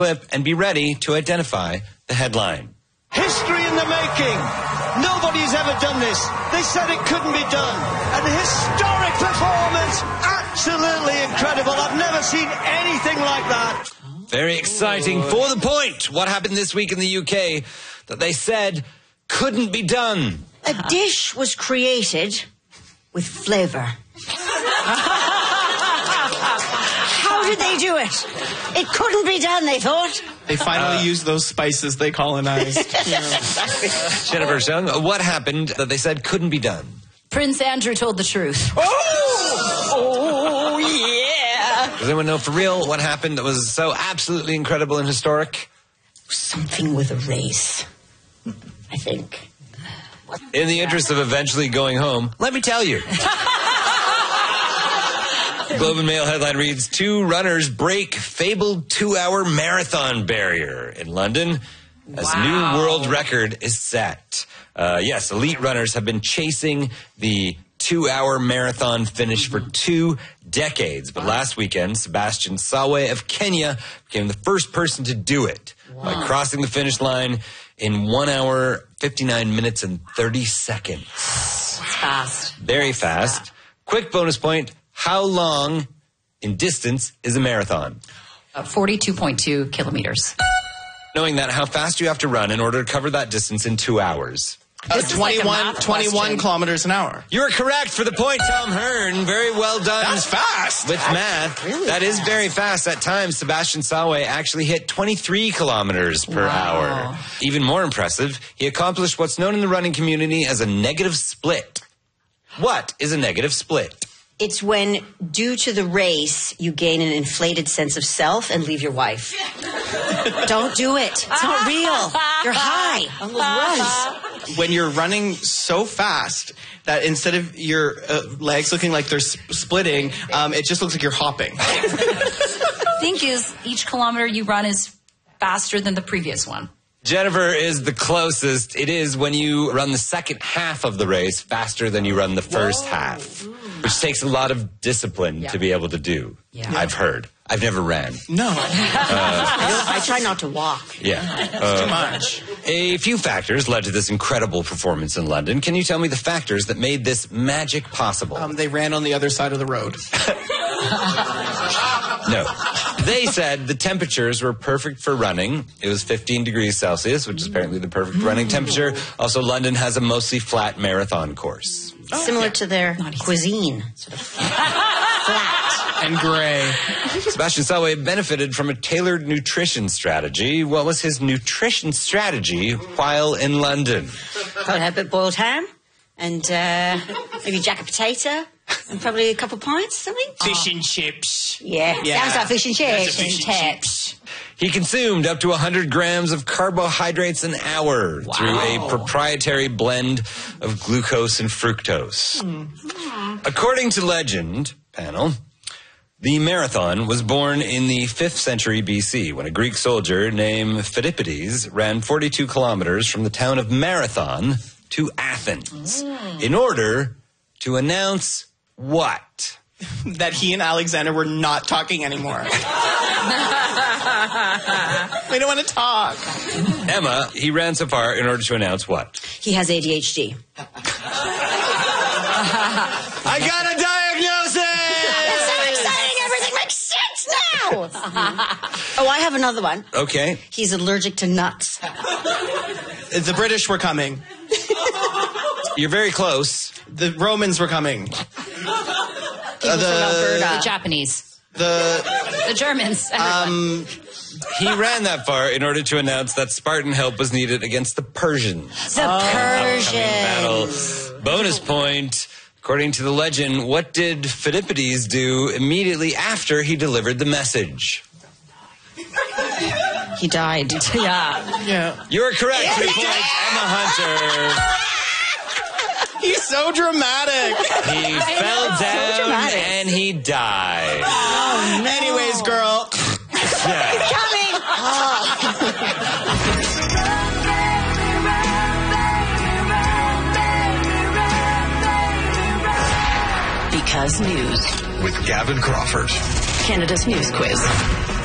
clip and be ready to identify the headline. History in the making. Nobody's ever done this. They said it couldn't be done. An historic performance. Absolutely incredible. I've never seen anything like that. Very exciting. For the point, what happened this week in the UK that they said couldn't be done? A dish was created with flavour. How did they do it? It couldn't be done, they thought. They finally used those spices they colonized. Jennifer Sung, what happened that they said couldn't be done? Prince Andrew told the truth. Oh, yeah. Does anyone know for real what happened that was so absolutely incredible and historic? Something with a race, I think. In the interest of eventually going home, let me tell you. Globe and Mail headline reads, 2 runners break fabled 2-hour marathon barrier in London as new world record is set. Yes, elite runners have been chasing the 2-hour marathon finish for 2 decades. But last weekend, Sebastian Sawe of Kenya became the first person to do it by crossing the finish line in 1 hour, 59 minutes, and 30 seconds. That's fast. Very fast. Quick bonus point. How long in distance is a marathon? 42.2 kilometers. Knowing that, how fast do you have to run in order to cover that distance in 2 hours? 21 kilometers an hour. You're correct for the point, Tom Hearn. Very well done. That's fast. With math. Really that is very fast. At times, Sebastian Sawe actually hit 23 kilometers per hour. Even more impressive, he accomplished what's known in the running community as a negative split. What is a negative split? It's when, due to the race, you gain an inflated sense of self and leave your wife. Don't do it. It's not real. You're high on those runs. When you're running so fast that instead of your legs looking like they're splitting, it just looks like you're hopping. The thing is, each kilometer you run is faster than the previous one. Jennifer is the closest. It is when you run the second half of the race faster than you run the first half, which takes a lot of discipline to be able to do. Yeah. I've heard. I've never ran. No. I try not to walk. Yeah. Too much. A few factors led to this incredible performance in London. Can you tell me the factors that made this magic possible? They ran on the other side of the road. No. They said the temperatures were perfect for running. It was 15 degrees Celsius, which is apparently the perfect running temperature. Also, London has a mostly flat marathon course. Similar to their cuisine. Sort of flat. And gray. Sebastian Sawe benefited from a tailored nutrition strategy. What was his nutrition strategy while in London? Probably had a bit of boiled ham and maybe a jacket potato and probably a couple of pints, something. Fish and chips. Yeah, sounds like fish and chips. Fish and chips. He consumed up to 100 grams of carbohydrates an hour through a proprietary blend of glucose and fructose. According to legend, panel, the marathon was born in the 5th century BC when a Greek soldier named Philippides ran 42 kilometers from the town of Marathon to Athens in order to announce what? That he and Alexander were not talking anymore. We don't want to talk. Emma, he ran so far in order to announce what? He has ADHD. I got a diagnosis! It's so exciting! Everything makes sense now! Oh, I have another one. Okay. He's allergic to nuts. The British were coming. You're very close. The Romans were coming. The Japanese. The Germans. He ran that far in order to announce that Spartan help was needed against the Persians. The Persians. Battle. Bonus point. According to the legend, what did Philippides do immediately after he delivered the message? He died. Yeah. You're correct. 3 points. Emma Hunter. He's so dramatic. He fell down and he died. Oh, anyways, girl. Yeah. Coming. Because News with Gavin Crawford. Canada's news quiz.